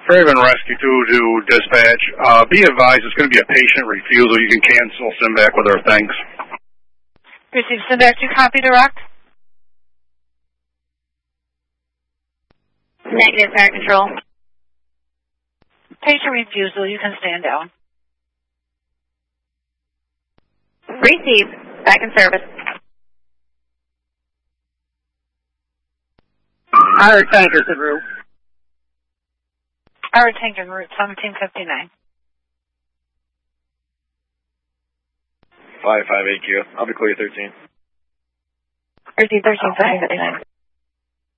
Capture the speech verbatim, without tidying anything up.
Craven Rescue two to dispatch. Uh, be advised, it's going to be a patient refusal. You can cancel, send back with our thanks. Receive, send back to copy direct. Negative, Fire Control. Patient refusal, you can stand down. Receive, back in service. Our tanker's en route. Our tank en route, seventeen fifty-nine. five five eight Q. I'll be clear thirteen. Receive, thirteen fifty-nine.